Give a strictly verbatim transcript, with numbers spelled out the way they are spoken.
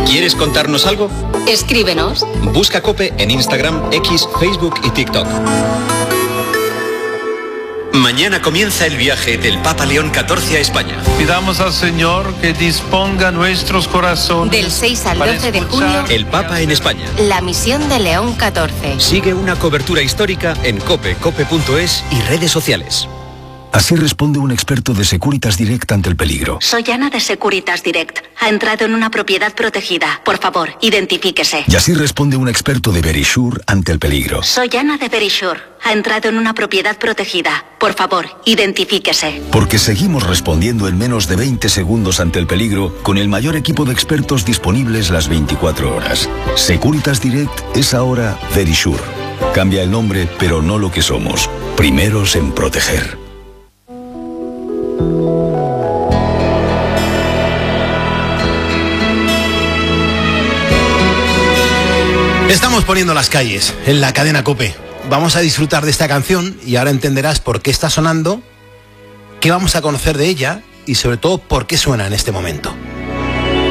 ¿Quieres contarnos algo? Escríbenos. Busca COPE en Instagram, X, Facebook y TikTok. Mañana comienza el viaje del Papa León catorce a España. Pidamos al Señor que disponga nuestros corazones. Del seis al doce de junio, El Papa en España. la misión de León catorce. Sigue una cobertura histórica en cope, cope punto es y redes sociales. Así responde un experto de Securitas Direct ante el peligro. Soy Ana de Securitas Direct. Ha entrado en una propiedad protegida. Por favor, identifíquese. Y así responde un experto de Verisure ante el peligro. Soy Ana de Verisure. Ha entrado en una propiedad protegida. Por favor, identifíquese. Porque seguimos respondiendo en menos de veinte segundos ante el peligro con el mayor equipo de expertos disponibles las veinticuatro horas. Securitas Direct es ahora Verisure. Cambia el nombre, pero no lo que somos. Primeros en proteger. Estamos poniendo las calles en la cadena COPE. Vamos a disfrutar de esta canción y ahora entenderás por qué está sonando, qué vamos a conocer de ella y sobre todo por qué suena en este momento.